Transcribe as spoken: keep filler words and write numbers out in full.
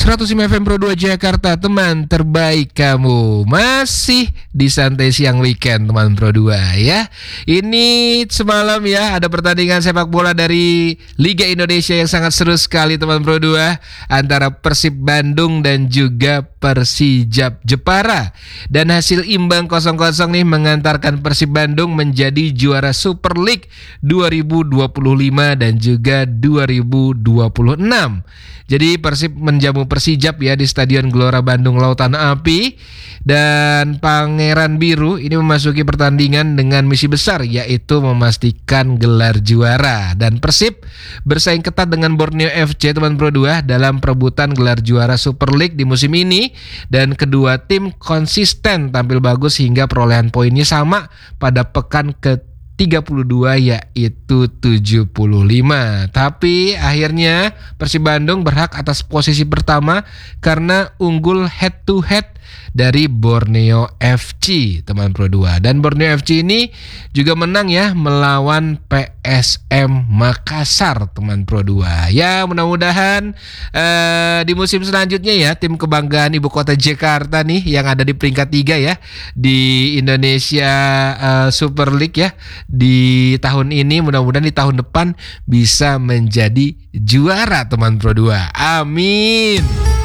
seratus lima F M Pro dua Jakarta, teman terbaik kamu. Masih di Santai Siang Weekend, teman Pro dua ya. Ini semalam ya ada pertandingan sepak bola dari Liga Indonesia yang sangat seru sekali, teman Pro dua, antara Persib Bandung dan juga Persijap Jepara. Dan hasil imbang kosong kosong nih mengantarkan Persib Bandung menjadi juara Super League dua ribu dua puluh lima dan juga dua ribu dua puluh enam. Jadi Persib menjamu Persijap ya di Stadion Gelora Bandung Lautan Api. Dan Pangeran Biru ini memasuki pertandingan dengan misi besar, yaitu memastikan gelar juara. Dan Persib bersaing ketat dengan Borneo F C, teman Pro dua, dalam perebutan gelar juara Super League di musim ini. Dan kedua tim konsisten tampil bagus hingga perolehan poinnya sama pada pekan ke tiga puluh dua, yaitu tujuh puluh lima. Tapi akhirnya Persib Bandung berhak atas posisi pertama karena unggul head to head dari Borneo F C, teman Pro dua. Dan Borneo F C ini juga menang ya melawan P S M Makassar, teman Pro dua. Ya, mudah-mudahan eh, di musim selanjutnya ya tim kebanggaan ibu kota Jakarta nih yang ada di peringkat tiga ya di Indonesia eh, Super League ya di tahun ini, mudah-mudahan di tahun depan bisa menjadi juara, teman Pro dua. Amin.